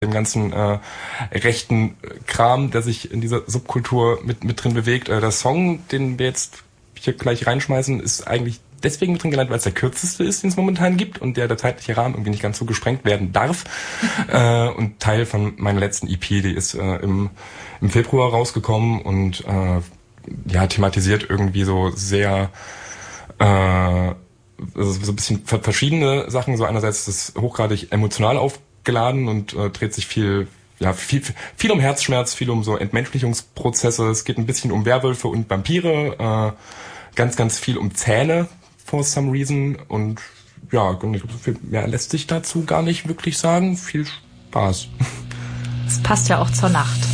dem ganzen rechten Kram, der sich in dieser Subkultur mit drin bewegt. Der Song, den wir jetzt hier gleich reinschmeißen, ist eigentlich deswegen mit drin gelandet, weil es der kürzeste ist, den es momentan gibt und der zeitliche Rahmen irgendwie nicht ganz so gesprengt werden darf. Und Teil von meiner letzten EP, die ist im Februar rausgekommen und thematisiert irgendwie so sehr so ein bisschen verschiedene Sachen. So einerseits ist es hochgradig emotional aufgeladen und dreht sich viel um Herzschmerz, viel um so Entmenschlichungsprozesse. Es geht ein bisschen um Werwölfe und Vampire, ganz, ganz viel um Zähne for some reason und ja, viel mehr lässt sich dazu gar nicht wirklich sagen. Viel Spaß. Es passt ja auch zur Nacht.